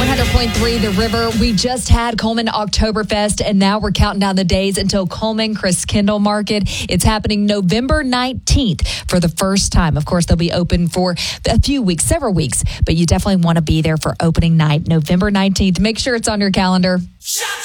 100.3 The River. We just had Coleman Oktoberfest, and now we're counting down the days until Coleman Christkindl Market. It's happening November 19th for the first time. Of course, they'll be open for a few weeks, several weeks, but you definitely want to be there for opening night, November 19th. Make sure it's on your calendar.